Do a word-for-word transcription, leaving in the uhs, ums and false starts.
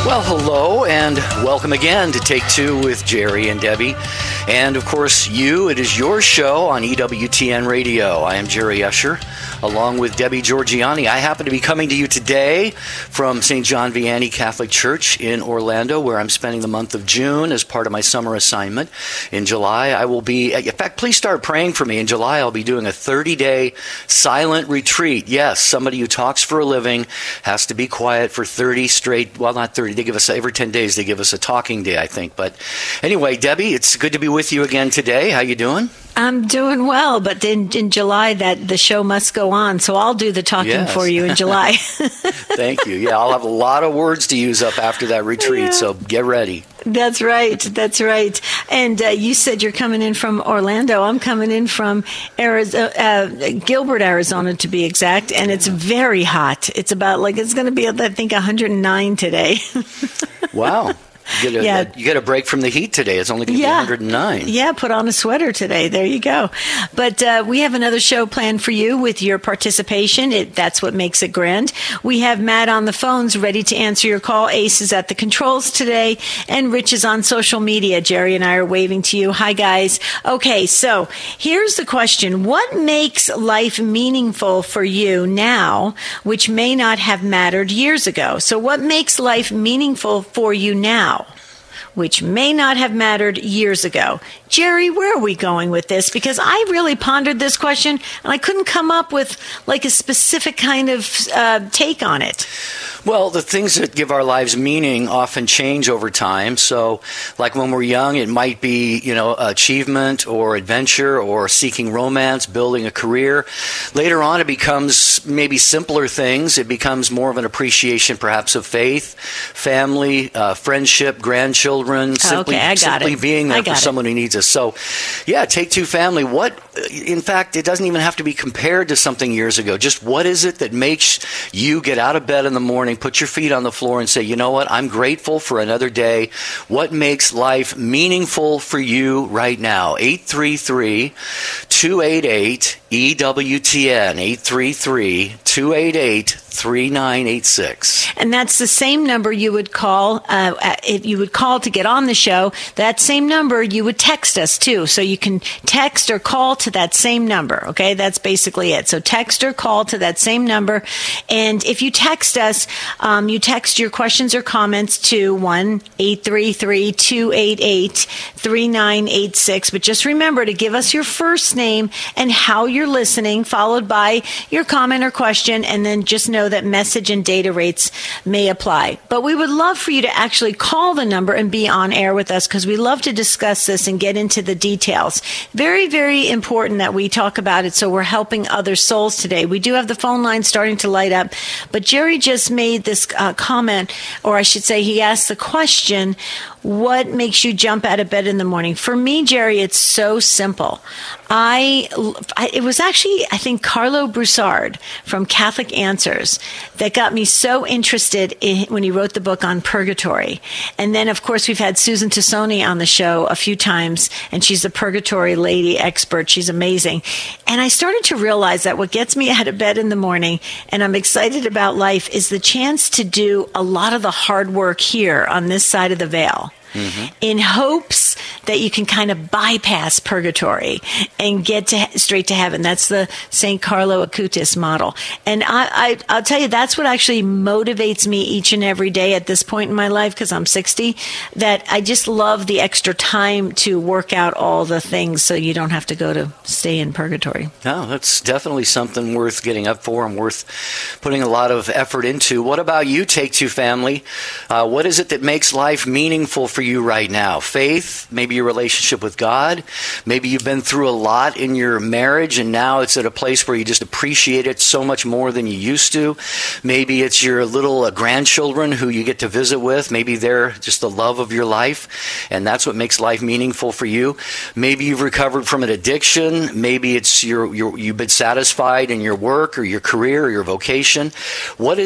Well, hello, and welcome again to Take Two with Jerry and Debbie. And, of course, you, it is your show on E W T N Radio. I am Jerry Usher, along with Debbie Georgianni. I happen to be coming to you today from Saint John Vianney Catholic Church in Orlando, where I'm spending the month of June as part of my summer assignment. In July, I will be, in fact, please start praying for me. In July, I'll be doing a thirty-day silent retreat. Yes, somebody who talks for a living has to be quiet for thirty straight, well, not thirty, they give us, every ten days, they give us a talking day, I think. But anyway, Debbie, it's good to be with you again today. How you doing? I'm doing well, but in, in July, that the show must go on, so I'll do the talking yes. for you in July. Thank you. Yeah, I'll have a lot of words to use up after that retreat, yeah. So get ready. That's right. That's right. And uh, you said you're coming in from Orlando. I'm coming in from Arizona, uh, Gilbert, Arizona, to be exact. And it's very hot. It's about like, it's going to be, I think, one hundred nine today. Wow. You get, a, yeah. you get a break from the heat today. It's only going to yeah. be one hundred nine. Yeah, put on a sweater today. There you go. But uh, we have another show planned for you with your participation. It, that's what makes it grand. We have Matt on the phones ready to answer your call. Ace is at the controls today, and Rich is on social media. Jerry and I are waving to you. Hi, guys. Okay, so here's the question. What makes life meaningful for you now, which may not have mattered years ago? So what makes life meaningful for you now, which may not have mattered years ago? Jerry, where are we going with this? Because I really pondered this question, and I couldn't come up with like a specific kind of uh, take on it. Well, the things that give our lives meaning often change over time. So, like when we're young, it might be, you know, achievement or adventure or seeking romance, building a career. Later on, it becomes maybe simpler things. It becomes more of an appreciation, perhaps, of faith, family, uh, friendship, grandchildren, simply, okay, I got simply it. being there for it. someone who needs us. So, yeah, Take Two family. What, in fact, it doesn't even have to be compared to something years ago. Just what is it that makes you get out of bed in the morning, put your feet on the floor and say, you know what, I'm grateful for another day. What makes life meaningful for you right now? eight three three, two eight eight, E W T N, eight three three, two eight eight, three nine eight six. And that's the same number you would call, uh, if you would call to get on the show. That same number you would text us too. So you can text or call to that same number. Okay, that's basically it. So text or call to that same number. And if you text us, um, you text your questions or comments to one eight three three, two eight eight, three nine eight six. But just remember to give us your first name and how you're listening, followed by your comment or question, and then just know that message and data rates may apply. But we would love for you to actually call the number and be on air with us, because we love to discuss this and get into the details. Very, very important that we talk about it, so we're helping other souls today. We do have the phone line starting to light up, but Jerry just made this uh, comment, or I should say he asked the question, what makes you jump out of bed in the morning? For me, Jerry, it's so simple. I, I it was actually, I think, Carlo Broussard from Catholic Answers that got me so interested in, when he wrote the book on purgatory. And then, of course, we've had Susan Tassoni on the show a few times, and she's a purgatory lady expert. She's amazing. And I started to realize that what gets me out of bed in the morning, and I'm excited about life, is the chance to do a lot of the hard work here on this side of the veil. Mm-hmm. In hopes that you can kind of bypass purgatory and get to straight to heaven. That's the Saint Carlo Acutis model. And I, I, I'll tell you, that's what actually motivates me each and every day at this point in my life, because I'm sixty, that I just love the extra time to work out all the things so you don't have to go to stay in purgatory. No, that's definitely something worth getting up for and worth putting a lot of effort into. What about you, Take Two family? Uh, what is it that makes life meaningful for you right now? Faith, maybe your relationship with God. Maybe you've been through a lot in your marriage and now it's at a place where you just appreciate it so much more than you used to. Maybe it's your little uh, grandchildren who you get to visit with. Maybe they're just the love of your life, and that's what makes life meaningful for you. Maybe you've recovered from an addiction. Maybe it's your, your you've been satisfied in your work or your career or your vocation. What is